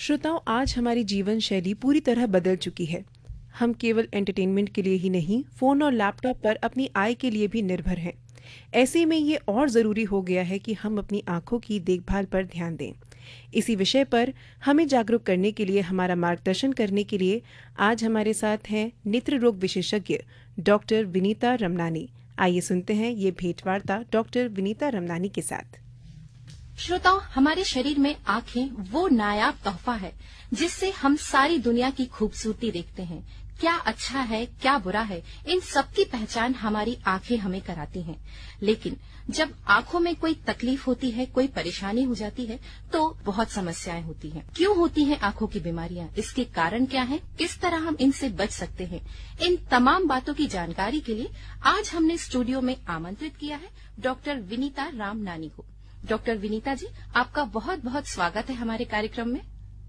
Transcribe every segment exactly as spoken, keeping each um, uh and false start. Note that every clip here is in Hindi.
श्रोताओं, आज हमारी जीवन शैली पूरी तरह बदल चुकी है। हम केवल एंटरटेनमेंट के लिए ही नहीं, फ़ोन और लैपटॉप पर अपनी आय के लिए भी निर्भर हैं। ऐसे में ये और ज़रूरी हो गया है कि हम अपनी आँखों की देखभाल पर ध्यान दें। इसी विषय पर हमें जागरूक करने के लिए, हमारा मार्गदर्शन करने के लिए आज हमारे साथ हैं नेत्र रोग विशेषज्ञ डॉक्टर विनीता रमनानी। आइए सुनते हैं ये भेंटवार्ता डॉक्टर विनीता रमनानी के साथ। श्रोताओं, हमारे शरीर में आँखें वो नायाब तोहफा है जिससे हम सारी दुनिया की खूबसूरती देखते हैं। क्या अच्छा है, क्या बुरा है, इन सब की पहचान हमारी आँखें हमें कराती हैं। लेकिन जब आँखों में कोई तकलीफ होती है, कोई परेशानी हो जाती है, तो बहुत समस्याएं होती हैं। क्यों होती हैं आँखों की बीमारियां? इसके कारण क्या हैं? किस तरह हम इनसे बच सकते हैं? इन तमाम बातों की जानकारी के लिए आज हमने स्टूडियो में आमंत्रित किया है डॉक्टर विनीता रामनानी को। डॉक्टर विनीता जी, आपका बहुत बहुत स्वागत है हमारे कार्यक्रम में।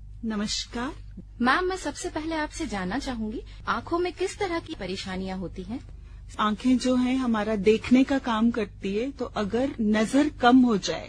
नमस्कार मैम, मैं सबसे पहले आपसे जानना चाहूंगी, आंखों में किस तरह की परेशानियां होती हैं? आंखें जो है हमारा देखने का काम करती है, तो अगर नजर कम हो जाए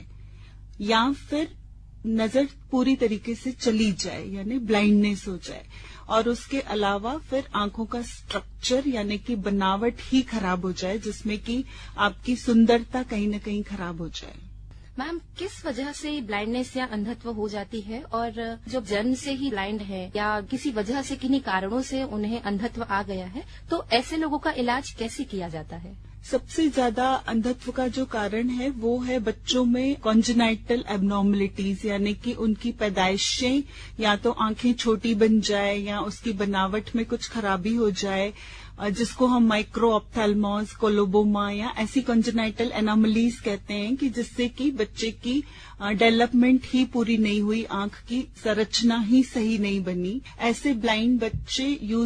या फिर नजर पूरी तरीके से चली जाए यानी ब्लाइंडनेस हो जाए, और उसके अलावा फिर आंखों का स्ट्रक्चर यानी कि बनावट ही खराब हो जाए, जिसमें कि आपकी सुंदरता कहीं न कहीं खराब हो जाए। मैम, किस वजह से ब्लाइंडनेस या अंधत्व हो जाती है? और जो जन्म से ही ब्लाइंड है या किसी वजह से, किन्हीं कारणों से उन्हें अंधत्व आ गया है, तो ऐसे लोगों का इलाज कैसे किया जाता है? सबसे ज्यादा अंधत्व का जो कारण है वो है बच्चों में कॉन्जेनाइटल एबनॉर्मलिटीज, यानी कि उनकी पैदाइशें या तो आंखें छोटी बन जाए या उसकी बनावट में कुछ खराबी हो जाए, जिसको हम माइक्रो ऑप्थेल्मोस, कोलोबोमा या ऐसी कॉन्जेनाइटल एनोमलीज कहते हैं, कि जिससे कि बच्चे की डेवलपमेंट ही पूरी नहीं हुई, आंख की संरचना ही सही नहीं बनी। ऐसे ब्लाइंड बच्चे यूज